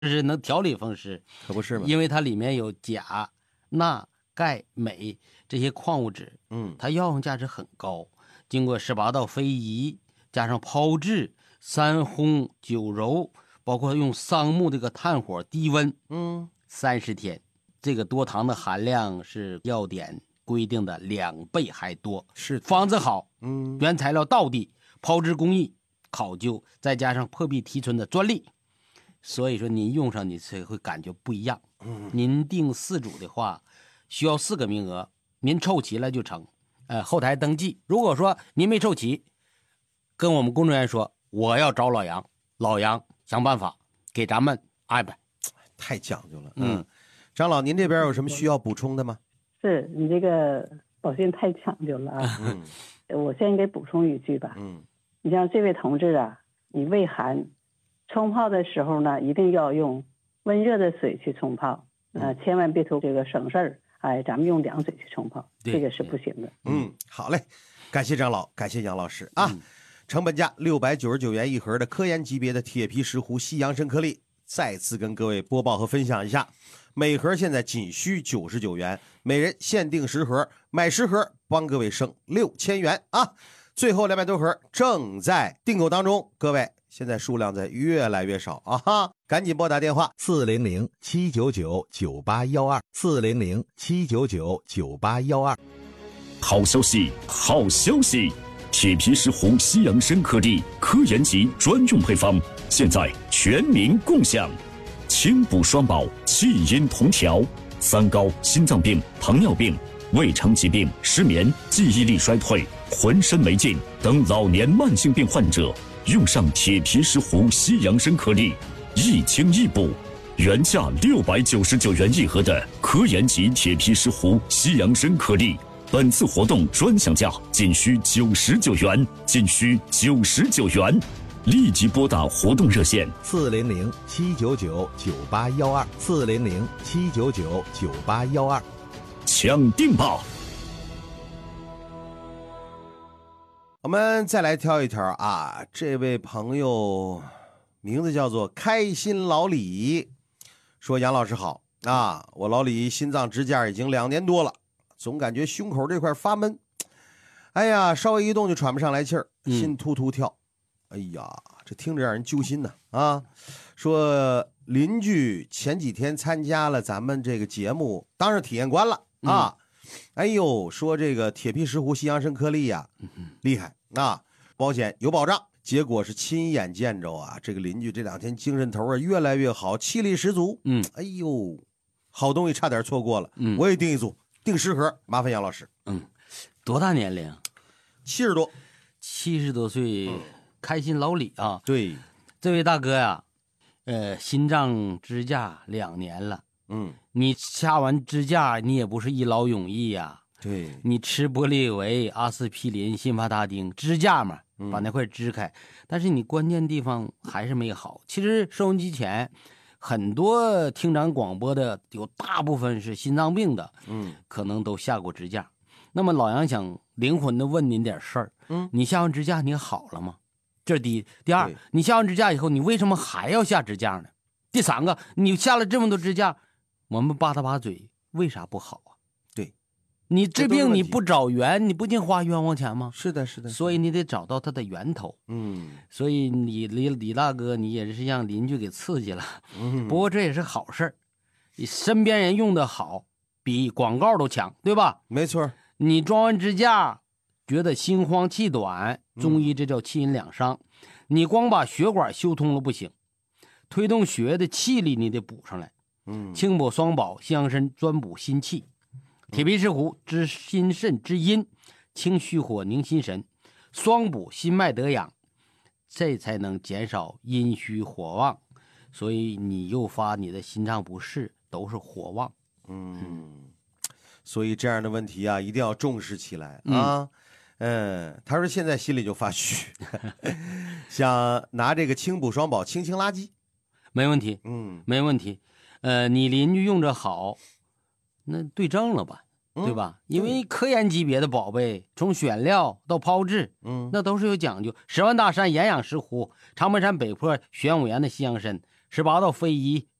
是能调理风湿， 可不是吗？ 因为它里面有钾、钠、钙、镁这些矿物质，它药用价值很高。经过18道非遗，加上炮制、3烘、9揉，包括用桑木这个炭火低温，30天，这个多糖的含量是药典规定的2倍还多。 是方子好，原材料道地，炮制工艺考究，再加上破壁提纯的专利，所以说您用上你才会感觉不一样。您订4组的话，需要4个名额，您凑齐了就成。后台登记。如果说您没凑齐，跟我们工作人员说我要找老杨，老杨想办法给咱们安排。 太讲究了。张老，您这边有什么需要补充的吗？ 是你这个保健太讲究了啊。我先给补充一句吧。你像这位同志啊，你胃寒，冲泡的时候呢，一定要用温热的水去冲泡，千万别图这个省事儿。咱们用凉水去冲泡，这个是不行的。 好嘞，感谢张老，感谢杨老师啊。成本价699元一盒的科研级别的铁皮石斛西洋参颗粒，再次跟各位播报和分享一下，每盒现在仅需99元，每人限定10盒，买10盒帮各位省6000元啊。最后200多盒正在订购当中，各位现在数量在越来越少啊哈，赶紧拨打电话 400-799-9812，400-799-9812。好消息，好消息！铁皮石斛西洋参颗粒科研级专用配方，现在全民共享，轻补双保，气阴同调，3高心脏病、糖尿病、胃肠疾病、失眠、记忆力衰退、浑身没劲等老年慢性病患者用上铁皮石斛西洋参颗粒，一轻一补。原价699元一盒的科研级铁皮石斛西洋参颗粒，本次活动专享价仅需99元，仅需99元。立即拨打活动热线 400-799-9812，400-799-9812， 抢定吧！ 我们再来挑一挑啊，这位朋友名字叫做开心老李，说杨老师好啊，我老李心脏支架已经2年多了，总感觉胸口这块发闷，哎呀，稍微一动就喘不上来气儿，心突突跳，哎呀，这听着让人揪心呢啊！说邻居前几天参加了咱们这个节目，当上体验官了啊。哎呦，说这个铁皮石斛西洋参颗粒呀，厉害啊，保险有保障。结果是亲眼见着啊，这个邻居这2天精神头啊越来越好，气力十足。哎呦，好东西差点错过了。我也订一组，订10盒，麻烦杨老师。 多大年龄 ？70多 ，70多岁，开心老李啊。 对， 这位大哥呀，心脏支架2年了。你下完支架，你也不是一劳永逸呀。 对， 你吃玻利维、阿司匹林、辛巴达丁支架嘛，把那块支开，但是你关键地方还是没好。其实收音机前很多听咱广播的，有大部分是心脏病的，可能都下过支架。那么老杨想灵魂的问您点事儿，你下完支架你好了吗？这是第一。第二，你下完支架以后，你为什么还要下支架呢？第3个，你下了这么多支架，我们扒拉扒嘴，为啥不好啊？ 对， 你治病你不找源，你不净花冤枉钱吗？ 是的，是的。 所以你得找到它的源头。所以李大哥，你也是让邻居给刺激了。不过这也是好事儿，你身边人用的好，比广告都强，对吧？ 没错。 你装完支架，觉得心慌气短，中医这叫气阴两伤。你光把血管修通了不行，推动血液的气力你得补上来。清补双保，西洋参专补心气，铁皮石斛治心肾之阴，清虚火宁心神，双补心脉得养，这才能减少阴虚火旺。所以你诱发你的心脏不适都是火旺。 所以这样的问题啊，一定要重视起来啊。他说现在心里就发虚，想拿这个清补双保清垃圾， 没问题，没问题。你邻居用着好，那对症了吧，对吧？因为科研级别的宝贝，从选料到炮制，那都是有讲究。10万大山岩养石斛，长白山北坡玄武岩的西洋参， 18道非遗